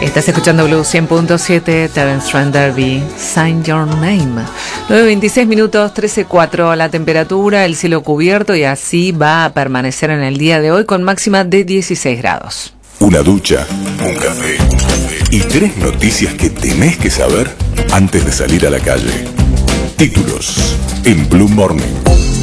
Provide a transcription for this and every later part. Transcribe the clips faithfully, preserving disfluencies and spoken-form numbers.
Estás escuchando Blue cien punto siete, Terence Trent D'Arby, Sign Your Name. nueve veintiséis minutos, trece cuatro la temperatura, el cielo cubierto y así va a permanecer en el día de hoy con máxima de dieciséis grados. Una ducha, un café y tres noticias que tenés que saber antes de salir a la calle. Títulos en Blue Morning.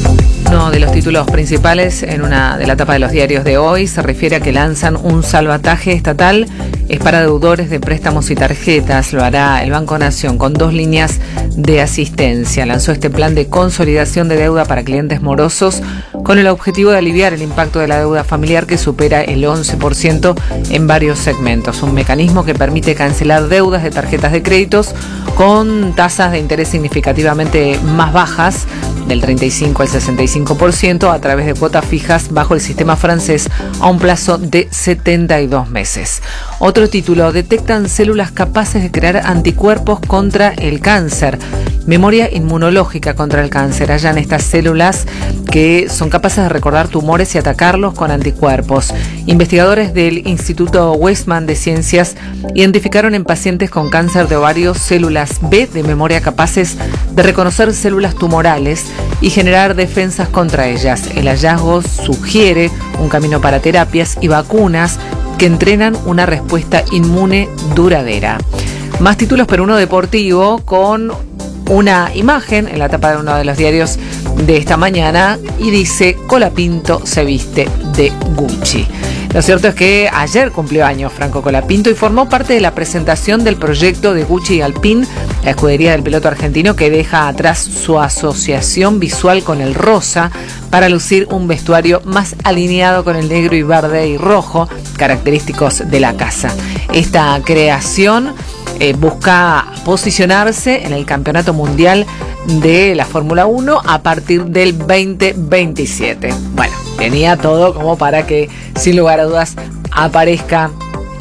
Uno de los títulos principales en una de la tapa de los diarios de hoy se refiere a que lanzan un salvataje estatal. Es para deudores de préstamos y tarjetas. Lo hará el Banco Nación con dos líneas de asistencia. Lanzó este plan de consolidación de deuda para clientes morosos con el objetivo de aliviar el impacto de la deuda familiar que supera el once por ciento en varios segmentos. Un mecanismo que permite cancelar deudas de tarjetas de créditos con tasas de interés significativamente más bajas, del treinta y cinco al sesenta y cinco por ciento, a través de cuotas fijas bajo el sistema francés a un plazo de setenta y dos meses. Otro título: detectan células capaces de crear anticuerpos contra el cáncer. Memoria inmunológica contra el cáncer. Hallan estas células que son capaces de recordar tumores y atacarlos con anticuerpos. Investigadores del Instituto Weizmann de Ciencias identificaron en pacientes con cáncer de ovario células B de memoria capaces de reconocer células tumorales y generar defensas contra ellas. El hallazgo sugiere un camino para terapias y vacunas que entrenan una respuesta inmune duradera. Más títulos, pero uno deportivo con una imagen en la tapa de uno de los diarios de esta mañana y dice: Colapinto se viste de Gucci. Lo cierto es que ayer cumplió años Franco Colapinto y formó parte de la presentación del proyecto de Gucci y Alpine, la escudería del piloto argentino que deja atrás su asociación visual con el rosa para lucir un vestuario más alineado con el negro y verde y rojo, característicos de la casa. Esta creación eh, busca posicionarse en el Campeonato Mundial de la Fórmula uno a partir del veinte veintisiete. Bueno, tenía todo como para que, sin lugar a dudas, aparezca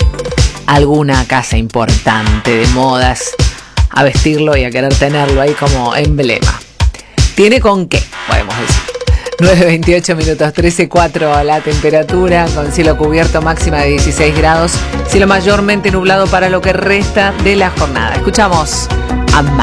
alguna casa importante de modas a vestirlo y a querer tenerlo ahí como emblema. ¿Tiene con qué? Podemos decir. nueve veintiocho minutos, trece cuatro la temperatura, con cielo cubierto, máxima de dieciséis grados, cielo mayormente nublado para lo que resta de la jornada. Escuchamos a